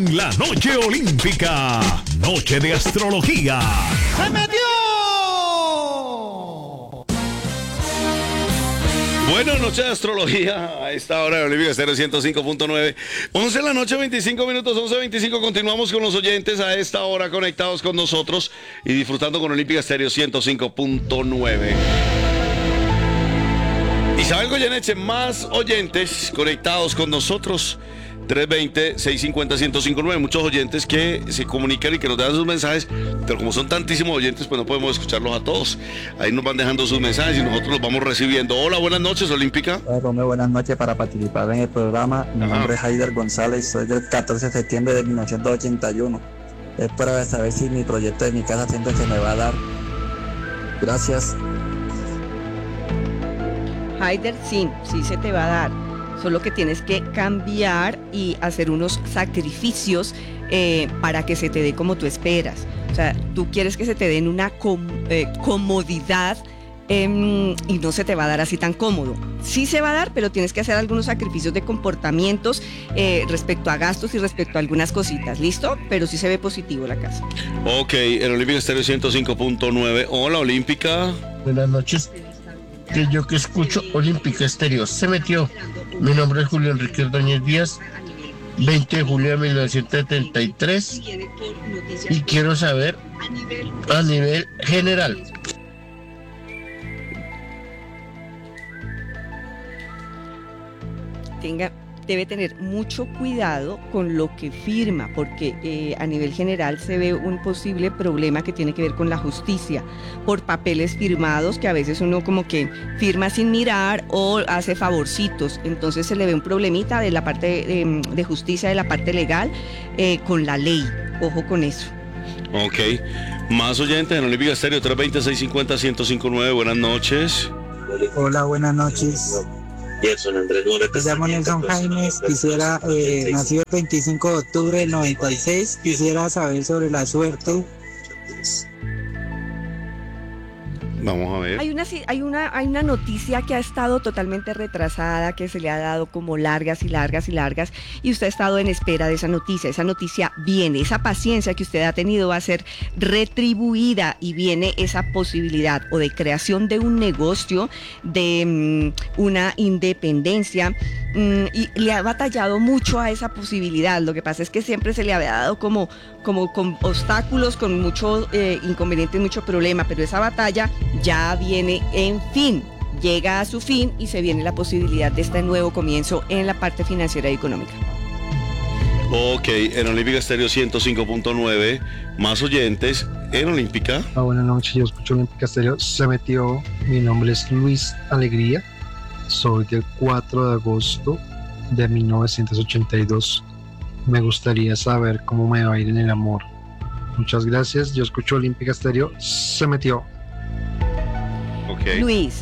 en la noche olímpica, noche de astrología. ¡Se metió! Bueno, noche de astrología a esta hora de Olímpica Estéreo 105.9. 11 de la noche, 25 minutos, 11:25. Continuamos con los oyentes a esta hora conectados con nosotros y disfrutando con Olímpica Estéreo 105.9. Isabel Goyeneche, más oyentes conectados con nosotros. 320-650-1059. Muchos oyentes que se comunican y que nos dejan sus mensajes, pero como son tantísimos oyentes, pues no podemos escucharlos a todos. Ahí nos van dejando sus mensajes y nosotros los vamos recibiendo. Hola, buenas noches, Olímpica. Hola, Romeo, buenas noches. Para participar en el programa, mi nombre es Haider González, soy del 14 de septiembre de 1981. Es para saber si mi proyecto de mi casa siempre se me va a dar. Gracias. Haider, sí se te va a dar. Solo que tienes que cambiar y hacer unos sacrificios para que se te dé como tú esperas. O sea, tú quieres que se te den una comodidad y no se te va a dar así tan cómodo. Sí se va a dar, pero tienes que hacer algunos sacrificios de comportamientos respecto a gastos y respecto a algunas cositas. ¿Listo? Pero sí se ve positivo la casa. Ok, el Olímpica Estéreo 105.9. Hola, Olímpica. Buenas noches. Que yo que escucho Olímpica Estéreo se metió. Mi nombre es Julio Enrique Ordóñez Díaz, 20 de julio de 1973, y quiero saber a nivel general. Debe tener mucho cuidado con lo que firma, porque a nivel general se ve un posible problema que tiene que ver con la justicia, por papeles firmados que a veces uno como que firma sin mirar o hace favorcitos, entonces se le ve un problemita de la parte de justicia, de la parte legal, con la ley. Ojo con eso. Ok, más oyentes en Olímpica Estéreo 320-650-1059. Buenas noches. Hola, buenas noches. Me llamo Nelson Jaimes, quisiera, nacido el 25 de octubre del 96, quisiera saber sobre la suerte. Vamos a ver. Hay una noticia que ha estado totalmente retrasada, que se le ha dado como largas y usted ha estado en espera de esa noticia. Esa noticia viene, esa paciencia que usted ha tenido va a ser retribuida y viene esa posibilidad o de creación de un negocio, de una independencia, y le ha batallado mucho a esa posibilidad. Lo que pasa es que siempre se le había dado como con obstáculos, con mucho inconveniente, mucho problema, pero esa batalla ya viene en fin, llega a su fin y se viene la posibilidad de este nuevo comienzo en la parte financiera y económica. Ok, en Olímpica Estéreo 105.9, más oyentes en Olímpica. Buenas noches, yo escucho Olímpica Estéreo, se metió. Mi nombre es Luis Alegría, soy del 4 de agosto de 1982. Me gustaría saber cómo me va a ir en el amor. Muchas gracias, yo escucho Olímpica Estéreo, se metió. Okay. Luis,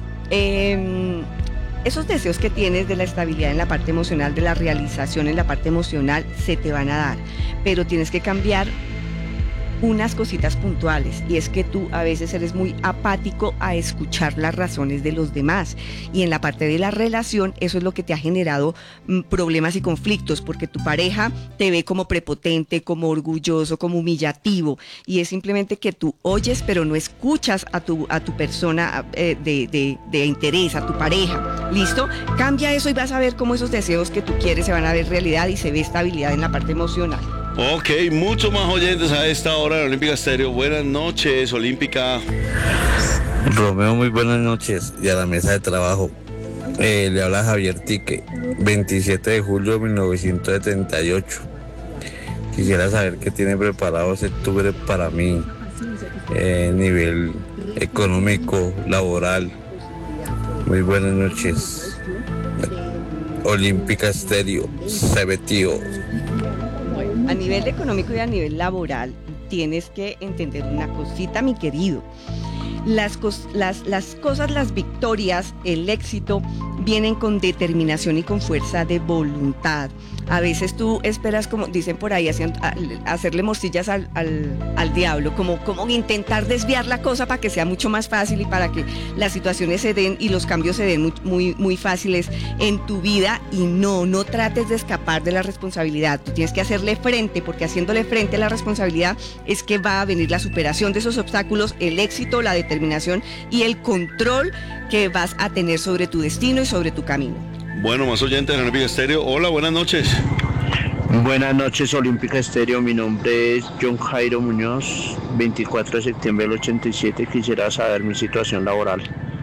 esos deseos que tienes de la estabilidad en la parte emocional, de la realización en la parte emocional, se te van a dar, pero tienes que cambiar unas cositas puntuales, y es que tú a veces eres muy apático a escuchar las razones de los demás, y en la parte de la relación eso es lo que te ha generado problemas y conflictos, porque tu pareja te ve como prepotente, como orgulloso, como humillativo, y es simplemente que tú oyes pero no escuchas a tu persona de interés, a tu pareja. ¿Listo? Cambia eso y vas a ver cómo esos deseos que tú quieres se van a ver realidad y se ve estabilidad en la parte emocional. Ok, muchos más oyentes a esta hora en Olímpica Estéreo. Buenas noches, Olímpica. Romeo, muy buenas noches y a la mesa de trabajo. Le habla Javier Tique, 27 de julio de 1978. Quisiera saber qué tiene preparado septiembre para mí, nivel económico, laboral. Muy buenas noches. Olímpica Estéreo, se metió. A nivel económico y a nivel laboral, tienes que entender una cosita, mi querido. Las cosas, las victorias, el éxito, vienen con determinación y con fuerza de voluntad. A veces tú esperas, como dicen por ahí, hacerle morcillas al diablo, como intentar desviar la cosa para que sea mucho más fácil y para que las situaciones se den y los cambios se den muy, muy fáciles en tu vida. Y no trates de escapar de la responsabilidad. Tú tienes que hacerle frente, porque haciéndole frente a la responsabilidad es que va a venir la superación de esos obstáculos, el éxito, la determinación y el control que vas a tener sobre tu destino y sobre tu camino. Bueno, más oyentes de Olímpica Estéreo. Hola, buenas noches. Buenas noches, Olímpica Estéreo. Mi nombre es John Jairo Muñoz, 24 de septiembre del 87. Quisiera saber mi situación laboral.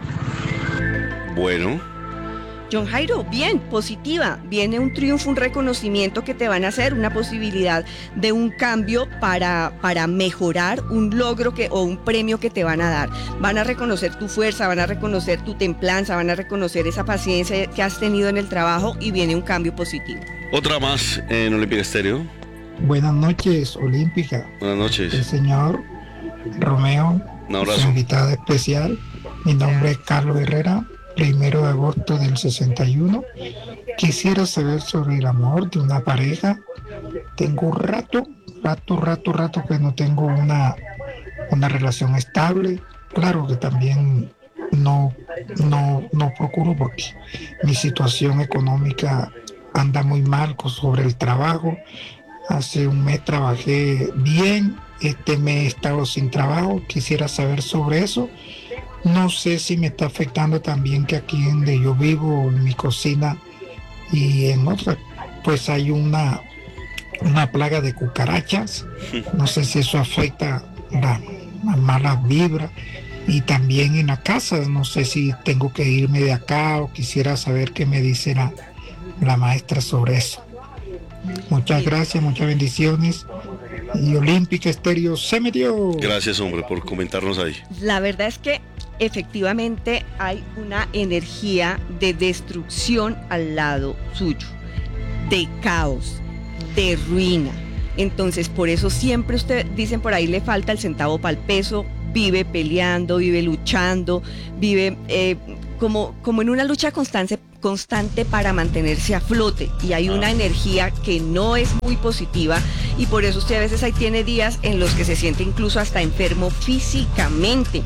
Bueno. John Jairo, bien, positiva. Viene un triunfo, un reconocimiento que te van a hacer, una posibilidad de un cambio para mejorar un logro o un premio que te van a dar. Van a reconocer tu fuerza, van a reconocer tu templanza, van a reconocer esa paciencia que has tenido en el trabajo y viene un cambio positivo. Otra más en Olímpica Estéreo. Buenas noches, Olímpica. Buenas noches. El señor Romeo, un abrazo. Su invitado especial. Mi nombre es Carlos Herrera, 1 de agosto del 61. Quisiera saber sobre el amor de una pareja. Tengo rato que no tengo una relación estable. Claro que también no procuro porque mi situación económica anda muy mal sobre el trabajo. Hace un mes trabajé bien, este mes he estado sin trabajo. Quisiera saber sobre eso. No sé si me está afectando también que aquí donde yo vivo, en mi cocina y en otra, pues hay una plaga de cucarachas. No sé si eso afecta las malas vibras. Y también en la casa, no sé si tengo que irme de acá o quisiera saber qué me dice la maestra sobre eso. Muchas gracias, muchas bendiciones. Y Olímpica Estéreo se metió. Gracias, hombre, por comentarnos ahí. La verdad es que efectivamente hay una energía de destrucción al lado suyo, de caos, de ruina. Entonces, por eso siempre dicen por ahí, le falta el centavo para el peso, vive peleando, vive luchando, vive como en una lucha constante para mantenerse a flote, y hay una energía que no es muy positiva, y por eso usted a veces ahí tiene días en los que se siente incluso hasta enfermo físicamente.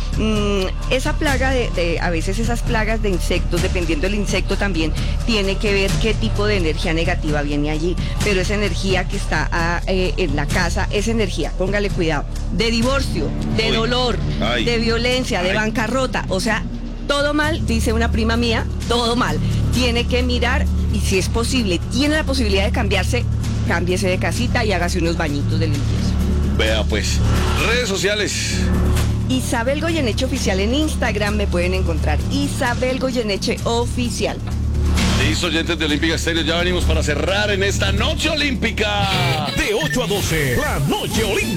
Esa plaga a veces esas plagas de insectos, dependiendo del insecto también, tiene que ver qué tipo de energía negativa viene allí, pero esa energía que está en la casa, esa energía, póngale cuidado, de divorcio, de dolor, de violencia, de bancarrota, o sea, todo mal, dice una prima mía, todo mal. Tiene que mirar y si es posible, tiene la posibilidad de cambiarse, cámbiese de casita y hágase unos bañitos de limpieza. Vea pues, redes sociales. Isabel Goyeneche Oficial en Instagram me pueden encontrar. Isabel Goyeneche Oficial. Listo, oyentes de Olímpica Estéreo, ya venimos para cerrar en esta noche olímpica. De 8 a 12, la noche olímpica.